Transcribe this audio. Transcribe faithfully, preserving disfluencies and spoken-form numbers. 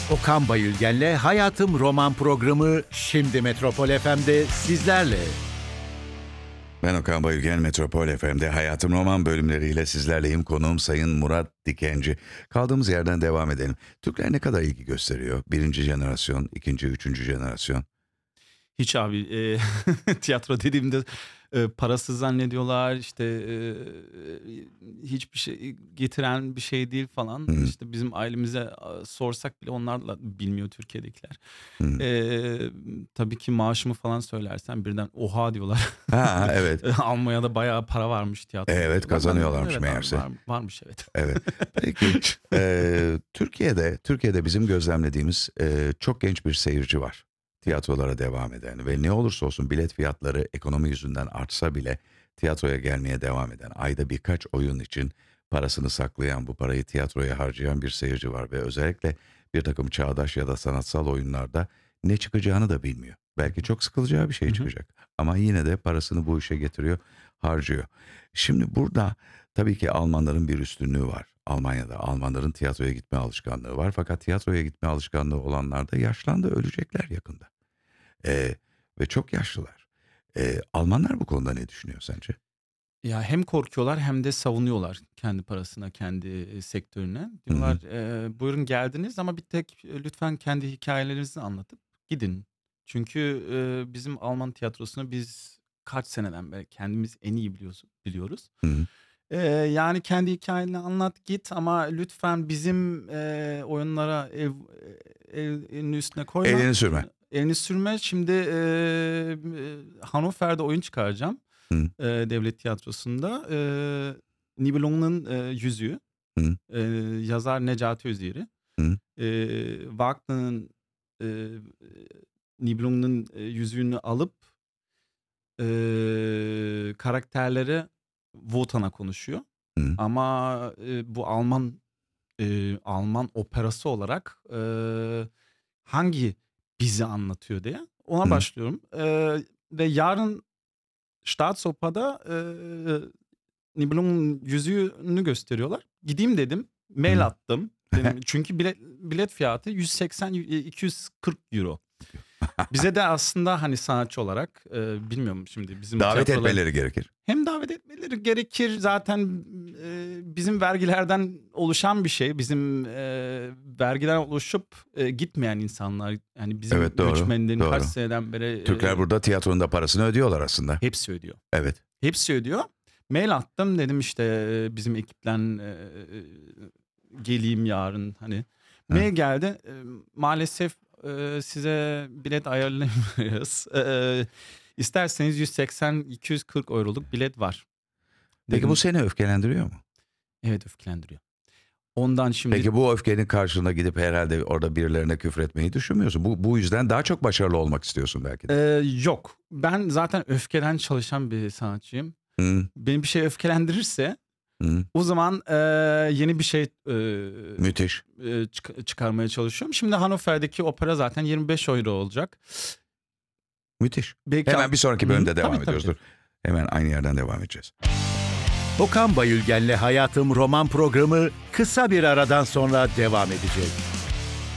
Okan Bayülgen'le Hayatım Roman programı şimdi Metropol F M'de sizlerle. Ben Okan Bayülgen, Metropol F M'de Hayatım Roman bölümleriyle sizlerleyim. Konuğum Sayın Murat Dikenci. Kaldığımız yerden devam edelim. Türkler ne kadar ilgi gösteriyor? Birinci jenerasyon, ikinci, üçüncü jenerasyon. Hiç abi e, tiyatro dediğimde e, parasız zannediyorlar, işte e, hiçbir şey getiren bir şey değil falan. Hı. İşte bizim ailemize e, sorsak bile onlar da bilmiyor Türkiye'dekiler. Hı. E, tabii ki maaşımı falan söylersen birden oha diyorlar. Ha evet. Almanya'da bayağı para varmış tiyatro. Evet, kazanıyorlarmış evet, meğerse. Var, varmış evet. Evet. Peki e, Türkiye'de Türkiye'de bizim gözlemlediğimiz e, çok genç bir seyirci var. Tiyatrolara devam eden ve ne olursa olsun bilet fiyatları ekonomi yüzünden artsa bile tiyatroya gelmeye devam eden, ayda birkaç oyun için parasını saklayan, bu parayı tiyatroya harcayan bir seyirci var ve özellikle bir takım çağdaş ya da sanatsal oyunlarda ne çıkacağını da bilmiyor. Belki çok sıkılacağı bir şey Hı hı. çıkacak ama yine de parasını bu işe getiriyor, harcıyor. Şimdi burada tabii ki Almanların bir üstünlüğü var. Almanya'da Almanların tiyatroya gitme alışkanlığı var. Fakat tiyatroya gitme alışkanlığı olanlar da yaşlandı, ölecekler yakında. Ee, ve çok yaşlılar. Ee, Almanlar bu konuda ne düşünüyor sence? Ya hem korkuyorlar hem de savunuyorlar kendi parasına, kendi e, sektörüne. Hı hı. Diyorlar e, buyurun geldiniz ama bir tek e, lütfen kendi hikayelerinizi anlatıp gidin. Çünkü e, bizim Alman tiyatrosunu biz kaç seneden beri kendimiz en iyi biliyoruz, biliyoruz. Hı hı. E, yani kendi hikayeni anlat git ama lütfen bizim e, oyunlara ev, ev, elini üstüne koyma. Elini sürme. Elini sürme. Şimdi e, e, Hannover'de oyun çıkaracağım. Hı e, devlet tiyatrosunda e, Nibelung'un e, Yüzüğü, hı. e, yazar Necati Özyeğri, Hı. e, Wagner'ın e, Nibelung'un e, yüzüğünü alıp e, karakterleri Wotan'a konuşuyor. Hı. Ama e, bu Alman e, Alman operası olarak e, hangi bizi anlatıyor diye ona Hı. başlıyorum. E, ve yarın Staatsoper'da e, Nibelung'un yüzüğünü gösteriyorlar. Gideyim dedim. Mail Hı. attım. Dedim, çünkü bilet, bilet fiyatı yüz seksen iki yüz kırk euro. Bize de aslında hani sanatçı olarak e, bilmiyorum şimdi bizim Davet tiyatrolar- etmeleri gerekir. hem davet etmeleri gerekir zaten e, bizim vergilerden oluşan bir şey. Bizim e, vergiden oluşup e, gitmeyen insanlar. Yani bizim Evet, doğru, göçmenlerin doğru. kaç seneden beri e, Türkler burada tiyatronun da parasını ödüyorlar aslında. hepsi ödüyor. Evet. Hepsi ödüyor. Mail attım dedim işte e, bizim ekipten e, e, geleyim yarın hani. Ha. Mail geldi. E, maalesef e, size bilet ayarlayamıyoruz. E, e, isterseniz yüz seksen iki yüz kırk euroluk bilet var. Peki Dedim, bu seni öfkelendiriyor mu? evet öfkelendiriyor. Ondan şimdi Peki bu öfkenin karşılığında gidip herhalde orada birilerine küfretmeyi düşünmüyorsun. Bu, bu yüzden daha çok başarılı olmak istiyorsun belki de. e, yok. Ben zaten öfkeden çalışan bir sanatçıyım. Hı, Beni bir şey öfkelendirirse hı. o zaman e, yeni bir şey e, Müthiş. e, çık- çıkarmaya çalışıyorum. Şimdi Hannover'deki opera zaten yirmi beş euro olacak. Müthiş. Belki Hemen bir sonraki Hı, bölümde devam tabii, ediyoruz. tabii. Dur. Hemen aynı yerden devam edeceğiz. Okan Bayülgen'le Hayatım Roman programı kısa bir aradan sonra devam edecek.